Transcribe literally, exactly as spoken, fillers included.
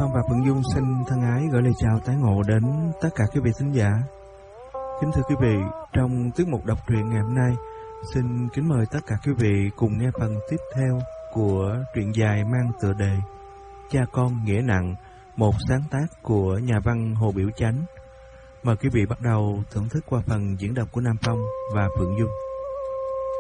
Phong và Phượng Dung xin thân ái gửi lời chào tái ngộ đến tất cả quý vị thính giả. Kính thưa quý vị, trong tiết mục đọc truyện ngày hôm nay, xin kính mời tất cả quý vị cùng nghe phần tiếp theo của truyện dài mang tựa đề Cha Con Nghĩa Nặng, một sáng tác của nhà văn Hồ Biểu Chánh. Mời quý vị bắt đầu thưởng thức qua phần diễn đọc của Nam Phong và Phượng Dung.